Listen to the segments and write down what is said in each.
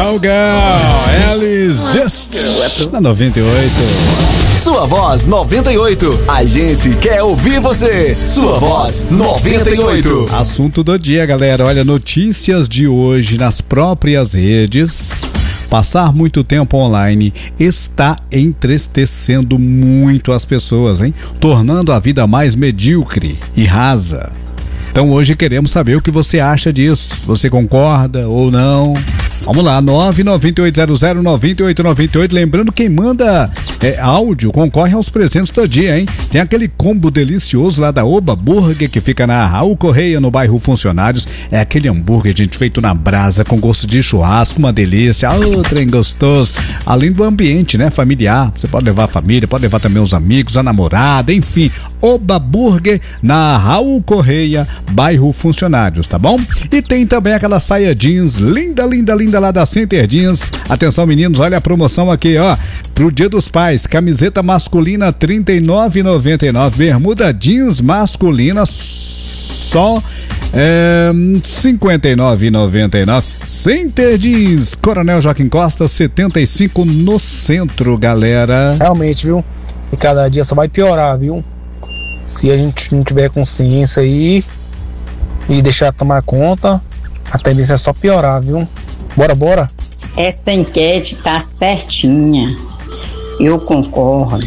Go Girl, Alice Just na 98. Sua Voz 98. A gente quer ouvir você. Sua Voz 98. Assunto do dia, galera. Olha, notícias de hoje nas próprias redes. Passar muito tempo online está entristecendo muito as pessoas, hein? Tornando a vida mais medíocre e rasa. Então hoje queremos saber o que você acha disso. Você concorda ou não? Vamos lá, 998009898. Lembrando, quem manda áudio concorre aos presentes do dia, hein? Tem aquele combo delicioso lá da Oba Burger, que fica na Raul Correia, no bairro Funcionários. É aquele hambúrguer, gente, feito na brasa, com gosto de churrasco, uma delícia. Trem gostoso. Além do ambiente, né, familiar. Você pode levar a família, pode levar também os amigos, a namorada, enfim. Oba Burger, na Raul Correia, bairro Funcionários, tá bom? E tem também aquela saia jeans linda, linda, linda lá da Center Jeans. Atenção, meninos, olha a promoção aqui, ó. Pro Dia dos Pais, camiseta masculina R$ 39,99, bermuda jeans masculina só R$ 59,99. Center Jeans, Coronel Joaquim Costa 75 no centro, galera. Realmente, viu? E cada dia só vai piorar, viu? Se a gente não tiver consciência aí e deixar tomar conta, a tendência é só piorar, viu? Bora. Essa enquete tá certinha. Eu concordo.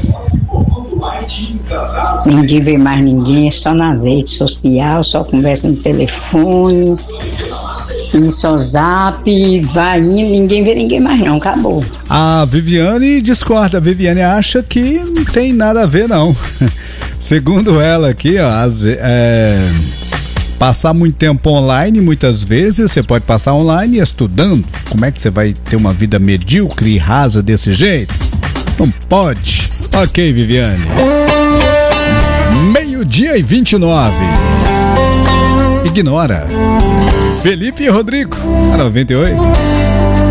Ninguém vê mais ninguém, só nas redes sociais, só conversa no telefone, e só zap, vai indo, ninguém vê ninguém mais não, acabou. A Viviane discorda, a Viviane acha que não tem nada a ver não. Segundo ela aqui, ó, passar muito tempo online, muitas vezes você pode passar online estudando. Como é que você vai ter uma vida medíocre e rasa desse jeito? Não pode. Ok, Viviane. 12:29. Ignora. Felipe e Rodrigo, 98.